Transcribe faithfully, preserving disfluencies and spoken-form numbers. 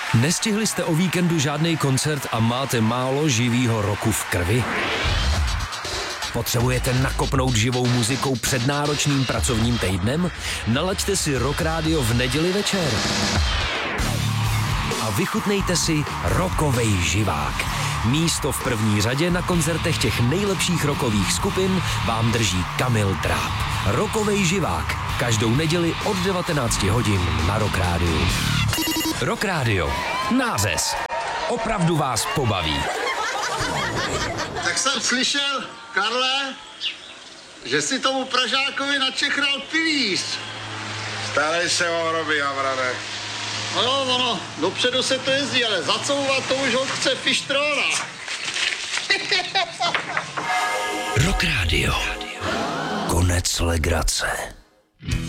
Nestihli jste o víkendu žádný koncert a máte málo živýho roku v krvi? Potřebujete nakopnout živou muzikou před náročným pracovním týdnem? Nalaďte si Rock Radio v neděli večer. A vychutnejte si rockovej živák. Místo v první řadě na koncertech těch nejlepších rockových skupin vám drží Kamil Dráb. Rockovej živák. Každou neděli od devatenácti hodin na Rock Radio. Rock Radio. Nářez. Opravdu vás pobaví. Tak jsem slyšel, Karle, že si tomu Pražákovi načechral pilíř. Starej se o hroby, Havrane. No, ono, dopředu se to jezdí, ale zacouvat to už ho chce fištrona. Rock Radio. Konec legrace.